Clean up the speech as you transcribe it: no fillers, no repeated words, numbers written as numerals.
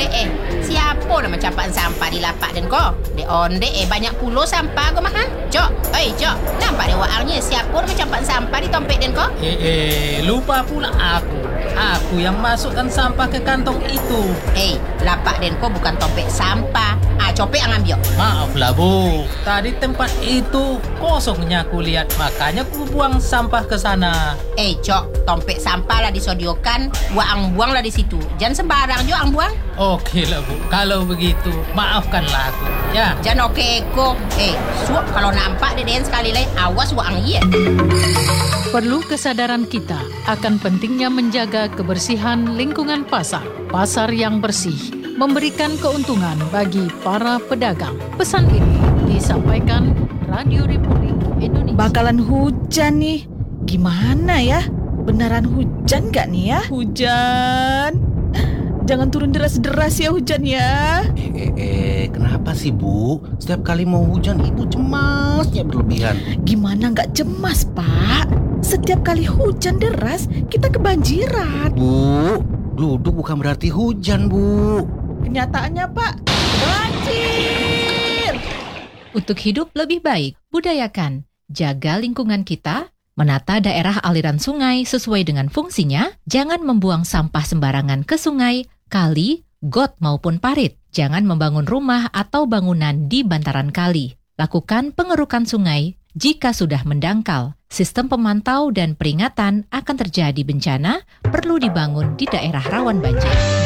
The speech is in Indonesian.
Siapa nak mencapai sampah di lapak dan kau? De onde banyak pulau sampah kau mah. Cok, Cok. Nampak dia waangnya siapa nak mencapai sampah di tompet dan kau? Lupa pula aku. Aku yang masukkan sampah ke kantong itu. Lapak dan kau bukan tompet sampah. Copek yang ambil. Maaflah Bu, tadi tempat itu kosongnya aku lihat, makanya aku buang sampah ke sana. Cok, tompet sampah lah disodiokan, buang lah di situ. Jangan sembarang juga buang. Oke lah Bu, kalau begitu maafkanlah aku, ya. Jangan eko. Suap kalau nampak deden sekali lagi, awas buang iya. Perlu kesadaran kita akan pentingnya menjaga kebersihan lingkungan pasar. Pasar yang bersih memberikan keuntungan bagi para pedagang. Pesan ini disampaikan Radio Republik Indonesia. Bakalan hujan nih. Gimana ya? Beneran hujan gak nih ya? Hujan. Jangan turun deras-deras ya hujan ya. Kenapa sih Bu? Setiap kali mau hujan Ibu cemasnya berlebihan. Gimana gak cemas Pak? Setiap kali hujan deras kita kebanjiran. Bu, duduk bukan berarti hujan Bu. Kenyataannya Pak, banjir. Untuk hidup lebih baik, budayakan jaga lingkungan kita, menata daerah aliran sungai sesuai dengan fungsinya, jangan membuang sampah sembarangan ke sungai, kali, got maupun parit. Jangan membangun rumah atau bangunan di bantaran kali. Lakukan pengerukan sungai jika sudah mendangkal. Sistem pemantau dan peringatan akan terjadi bencana perlu dibangun di daerah rawan banjir.